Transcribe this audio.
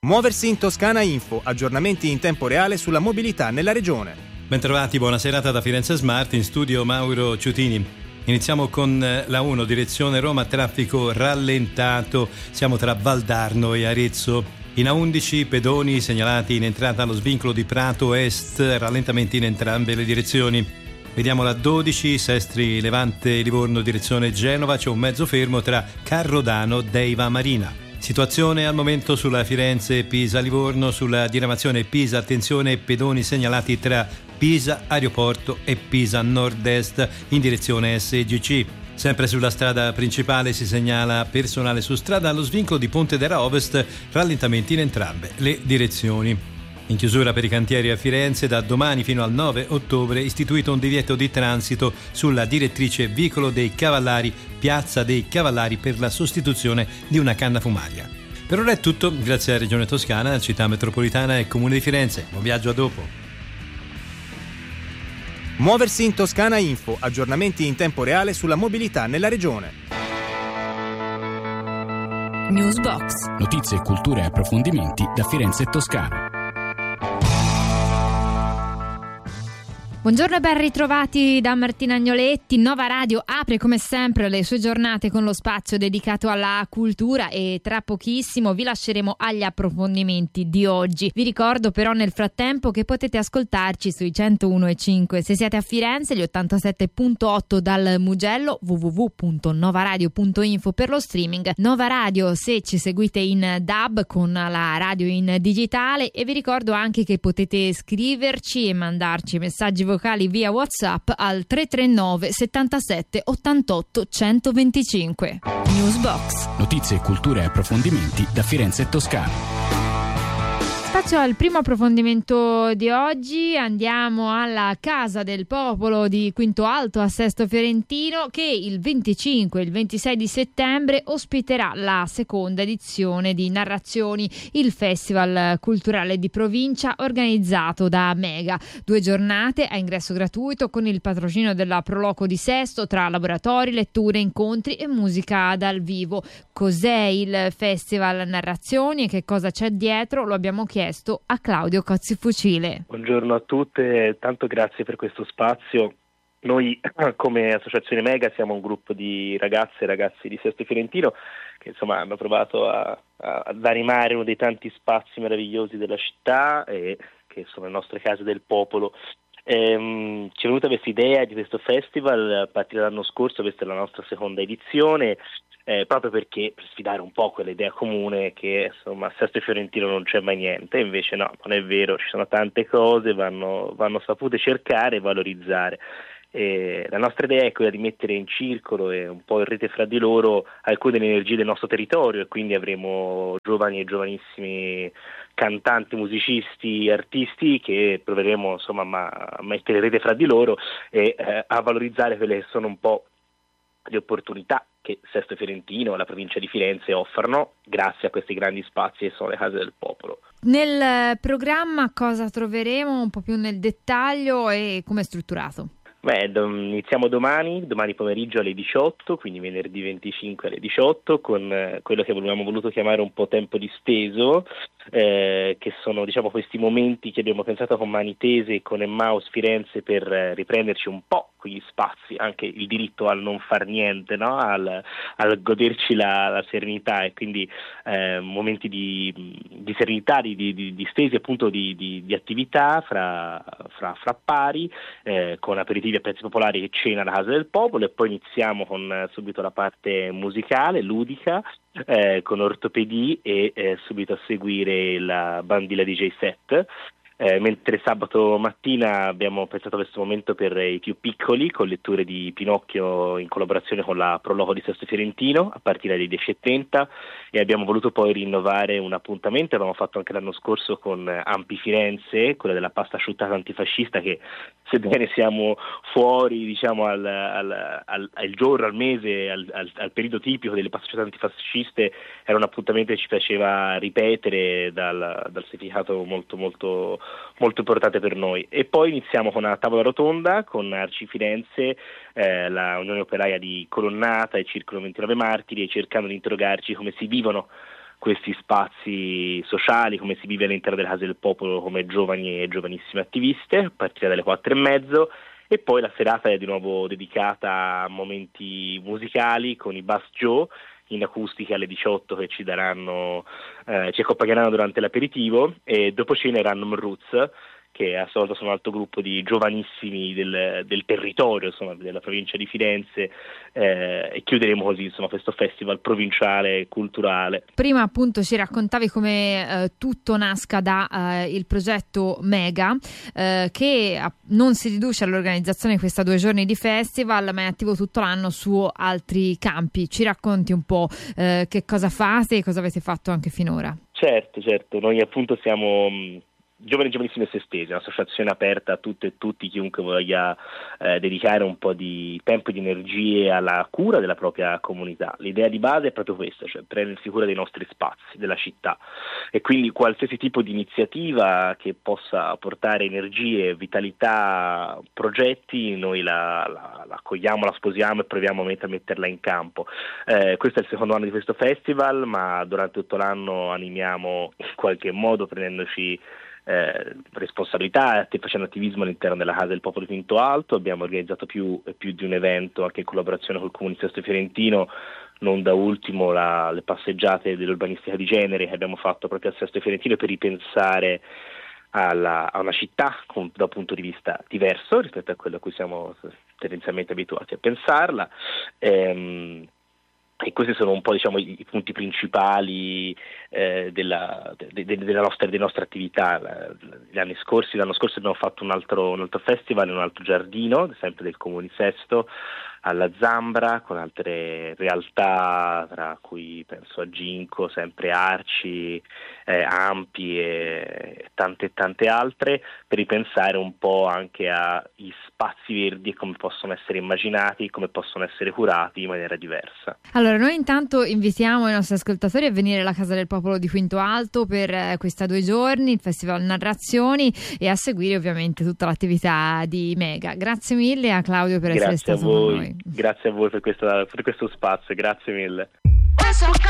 Muoversi in Toscana Info, aggiornamenti in tempo reale sulla mobilità nella regione. Bentrovati, buona serata da Firenze Smart, in studio Mauro Ciutini. Iniziamo con la 1, direzione Roma, traffico rallentato, siamo tra Valdarno e Arezzo. In A11 pedoni segnalati in entrata allo svincolo di Prato Est, rallentamenti in entrambe le direzioni. Vediamo la 12, Sestri Levante Livorno, direzione Genova, c'è un mezzo fermo tra Carrodano Deiva Marina. Situazione al momento sulla Firenze-Pisa-Livorno, sulla diramazione Pisa, attenzione, pedoni segnalati tra Pisa Aeroporto e Pisa Nord-Est in direzione SGC. Sempre sulla strada principale si segnala personale su strada allo svincolo di Ponte d'Era Ovest, rallentamenti in entrambe le direzioni. In chiusura per i cantieri a Firenze, da domani fino al 9 ottobre istituito un divieto di transito sulla direttrice Vicolo dei Cavallari, Piazza dei Cavallari, per la sostituzione di una canna fumaria. Per ora è tutto, grazie alla Regione Toscana, Città Metropolitana e Comune di Firenze. Buon viaggio, a dopo. Muoversi in Toscana Info, aggiornamenti in tempo reale sulla mobilità nella regione. Newsbox. Notizie, cultura e approfondimenti da Firenze e Toscana. Buongiorno e ben ritrovati da Martina Agnoletti. Nova Radio apre come sempre le sue giornate con lo spazio dedicato alla cultura e tra pochissimo vi lasceremo agli approfondimenti di oggi. Vi ricordo però nel frattempo che potete ascoltarci sui 101.5 se siete a Firenze, gli 87.8 dal Mugello, www.novaradio.info per lo streaming, Nova Radio se ci seguite in DAB con la radio in digitale, e vi ricordo anche che potete scriverci e mandarci messaggi vocali via WhatsApp al 339 77 88 125. Newsbox. Notizie, cultura e approfondimenti da Firenze e Toscana. Spazio al primo approfondimento di oggi. Andiamo alla Casa del Popolo di Quinto Alto a Sesto Fiorentino, che il 25 e il 26 di settembre ospiterà la seconda edizione di Narrazioni, il festival culturale di provincia organizzato da Mega. 2 giornate a ingresso gratuito con il patrocinio della Proloco di Sesto, tra laboratori, letture, incontri e musica dal vivo. Cos'è il festival Narrazioni e che cosa c'è dietro? Lo abbiamo chiesto a Claudio Cozzi-Fucile. Buongiorno a tutte, tanto grazie per questo spazio. Noi come Associazione Mega siamo un gruppo di ragazze e ragazzi di Sesto Fiorentino che insomma hanno provato ad animare uno dei tanti spazi meravigliosi della città e che sono le nostre case del popolo. Ci è venuta questa idea di questo festival a partire dall'anno scorso, questa è la nostra seconda edizione. Proprio perché per sfidare un po' quell'idea comune che insomma a Sesto Fiorentino non c'è mai niente, invece no, non è vero, ci sono tante cose, vanno sapute cercare e valorizzare. La nostra idea è quella di mettere in circolo e un po' in rete fra di loro alcune delle energie del nostro territorio, e quindi avremo giovani e giovanissimi cantanti, musicisti, artisti che proveremo insomma a mettere in rete fra di loro e a valorizzare quelle che sono un po' le opportunità che Sesto Fiorentino e la provincia di Firenze offrono grazie a questi grandi spazi che sono le case del popolo. Nel programma cosa troveremo un po' più nel dettaglio e come è strutturato? Iniziamo domani pomeriggio alle 18, quindi venerdì 25 alle 18, con quello che abbiamo voluto chiamare un po' tempo disteso, che sono questi momenti che abbiamo pensato con Mani Tese e con Emmaus Firenze per riprenderci un po' quegli spazi, anche il diritto al non far niente, no? al goderci la serenità, e quindi momenti di serenità, di distesi appunto di attività fra pari, con aperitivi a prezzi popolari e cena alla Casa del Popolo, e poi iniziamo con subito la parte musicale, ludica, con ortopedie e subito a seguire la bandilla DJ set. Mentre sabato mattina abbiamo pensato a questo momento per i più piccoli, con letture di Pinocchio in collaborazione con la Proloco di Sesto Fiorentino a partire dalle 10:30, e abbiamo voluto poi rinnovare un appuntamento, abbiamo fatto anche l'anno scorso con Ampi Firenze, quella della pasta asciuttata antifascista, che sebbene siamo fuori al giorno, al mese, al periodo tipico delle paste asciuttate antifasciste, era un appuntamento che ci piaceva ripetere dal significato molto molto molto importante per noi. E poi iniziamo con una tavola rotonda con Arci Firenze, la Unione Operaia di Colonnata e Circolo 29 Martiri, cercando di interrogarci come si vivono questi spazi sociali, come si vive all'interno delle Case del Popolo come giovani e giovanissime attiviste, a partire dalle 4:30, e poi la serata è di nuovo dedicata a momenti musicali con i Bass Joe in acustica alle 18 che ci accompagneranno durante l'aperitivo, e dopo cena i Random Roots, che a sua volta sono un altro gruppo di giovanissimi del territorio, insomma, della provincia di Firenze, e chiuderemo così, insomma, questo festival provinciale culturale. Prima appunto ci raccontavi come tutto nasca da il progetto Mega, che non si riduce all'organizzazione di questi 2 giorni di festival, ma è attivo tutto l'anno su altri campi. Ci racconti un po' che cosa fate e cosa avete fatto anche finora? Certo, noi appunto siamo Giovani Giovanissimi e Sestesi, un'associazione aperta a tutte e tutti, chiunque voglia dedicare un po' di tempo e di energie alla cura della propria comunità. L'idea di base è proprio questa, cioè prendersi cura dei nostri spazi, della città, e quindi qualsiasi tipo di iniziativa che possa portare energie, vitalità, progetti, noi la accogliamo, la sposiamo e proviamo a metterla in campo. Questo è il secondo anno di questo festival, ma durante tutto l'anno animiamo in qualche modo, prendendoci responsabilità, facendo attivismo all'interno della Casa del Popolo di Quinto Alto. Abbiamo organizzato più di un evento anche in collaborazione col Comune di Sesto Fiorentino, non da ultimo le passeggiate dell'urbanistica di genere che abbiamo fatto proprio a Sesto Fiorentino per ripensare a una città da un punto di vista diverso rispetto a quello a cui siamo tendenzialmente abituati a pensarla. E questi sono un po', diciamo, i punti principali della nostra attività. L'anno scorso abbiamo fatto un altro festival in un altro giardino, sempre del Comune di Sesto, alla Zambra, con altre realtà, tra cui penso a Ginco, sempre Arci, Ampi e tante altre, per ripensare un po' anche ai spazi verdi e come possono essere immaginati, come possono essere curati in maniera diversa. Allora, noi intanto invitiamo i nostri ascoltatori a venire alla Casa del Popolo di Quinto Alto per questi 2 giorni, il Festival Narrazioni, e a seguire ovviamente tutta l'attività di Mega. Grazie mille a Claudio per essere stato con noi. Grazie a voi per questo spazio, grazie mille.